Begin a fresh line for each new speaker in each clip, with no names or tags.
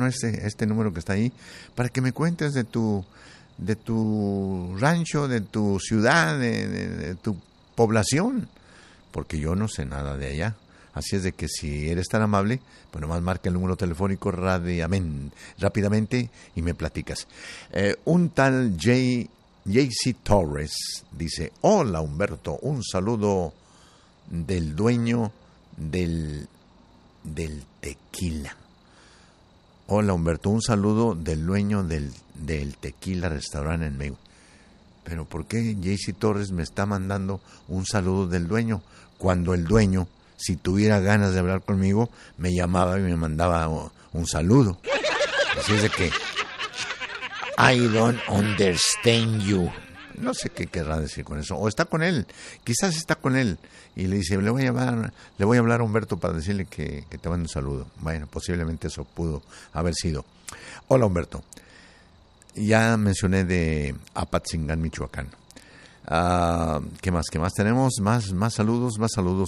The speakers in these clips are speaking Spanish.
teléfono, este número que está ahí, para que me cuentes de tu rancho, de tu ciudad, de tu población, porque yo no sé nada de allá. Así es de que si eres tan amable, pues nomás marca el número telefónico rápidamente y me platicas. Un tal JC Torres dice: hola Humberto, un saludo del dueño del tequila. Hola Humberto, un saludo del dueño del tequila restaurante en México. Pero ¿por qué JC Torres me está mandando un saludo del dueño? Cuando el dueño, si tuviera ganas de hablar conmigo, me llamaba y me mandaba un saludo. Así es de que I don't understand you. No sé qué querrá decir con eso. O está con él, quizás está con él. Y le dice, le voy a hablar a Humberto para decirle que te mande un saludo. Bueno, posiblemente eso pudo haber sido. Hola Humberto. Ya mencioné de Apatzingán, Michoacán. ¿Qué más tenemos? Más saludos.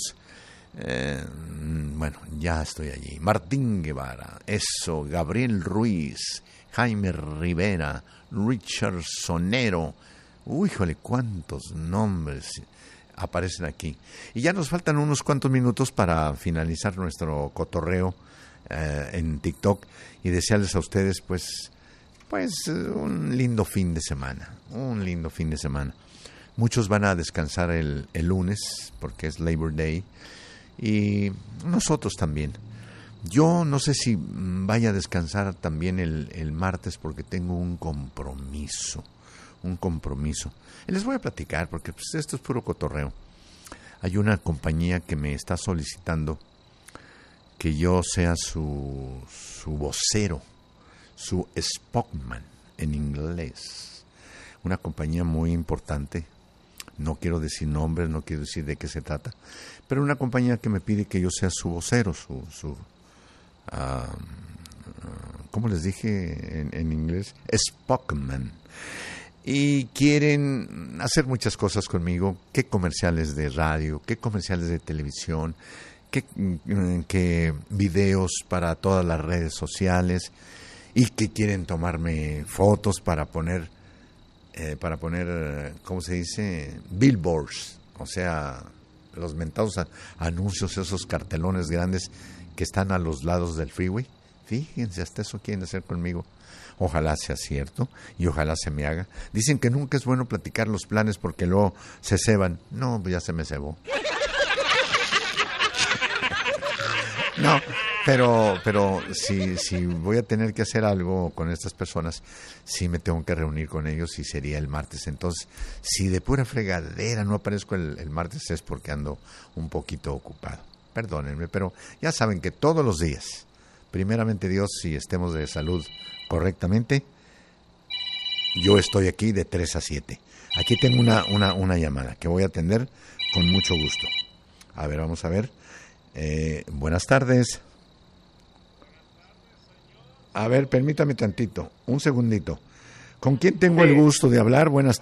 Bueno, ya estoy allí. Martín Guevara, eso, Gabriel Ruiz, Jaime Rivera, Richard Sonero. Uy, híjole, cuántos nombres aparecen aquí. Y ya nos faltan unos cuantos minutos para finalizar nuestro cotorreo en TikTok y desearles a ustedes pues un lindo fin de semana. Muchos van a descansar el lunes porque es Labor Day y nosotros también. Yo no sé si vaya a descansar también el martes porque tengo un compromiso. Les voy a platicar porque pues, esto es puro cotorreo. Hay una compañía que me está solicitando que yo sea su vocero, su spokesman en inglés. Una compañía muy importante. No quiero decir nombres, no quiero decir de qué se trata, pero una compañía que me pide que yo sea su vocero, ¿cómo les dije en inglés? Spokesman. Y quieren hacer muchas cosas conmigo, qué comerciales de radio, qué comerciales de televisión, qué videos para todas las redes sociales, y que quieren tomarme fotos para poner, ¿cómo se dice? Billboards, o sea, los mentados anuncios, esos cartelones grandes que están a los lados del freeway. Fíjense, hasta eso quieren hacer conmigo. Ojalá sea cierto y ojalá se me haga. Dicen que nunca es bueno platicar los planes porque luego se ceban. No, pues ya se me cebó. No, pero si voy a tener que hacer algo con estas personas, sí me tengo que reunir con ellos y sería el martes. Entonces, si de pura fregadera no aparezco el martes es porque ando un poquito ocupado. Perdónenme, pero ya saben que todos los días, primeramente Dios, si estemos de salud correctamente, yo estoy aquí de 3 a 7. Aquí tengo una llamada que voy a atender con mucho gusto. A ver, vamos a ver. Buenas tardes. A ver, permítame tantito, un segundito. ¿Con quién tengo el gusto de hablar? Buenas tardes.